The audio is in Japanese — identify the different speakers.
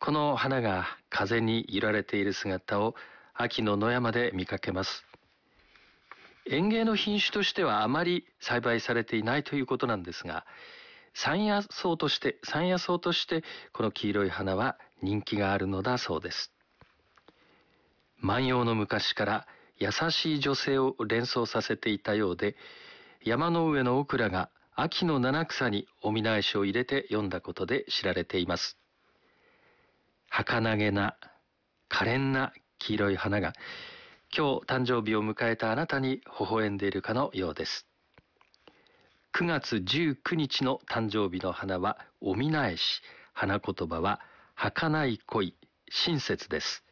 Speaker 1: この花が風に揺られている姿を秋の野山で見かけます。園芸の品種としてはあまり栽培されていないということなんですが、山野草としてこの黄色い花は人気があるのだそうです。万葉の昔から優しい女性を連想させていたようで、山の上のオクラが秋の七草にお見苗しを入れて詠んだことで知られています。儚げな可憐な黄色い花が今日誕生日を迎えたあなたに微笑んでいるかのようです。9月19日の誕生日の花はお見苗し、花言葉は儚い恋親切です。